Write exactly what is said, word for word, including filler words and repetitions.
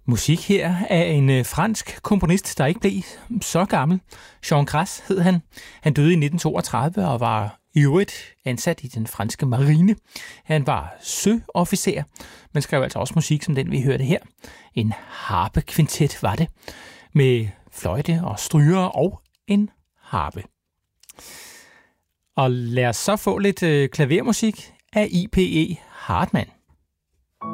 Musik her af en øh, fransk komponist, der ikke blev så gammel. Jean Gras hed han. Han døde i nitten toogtredive og var i øvrigt ansat i den franske marine. Han var søofficer, men skrev altså også musik som den, vi hørte her. En harpekvintet var det, med fløjte og stryger og en harpe. Og lad os så få lidt øh, klavermusik af I P E Hartmann.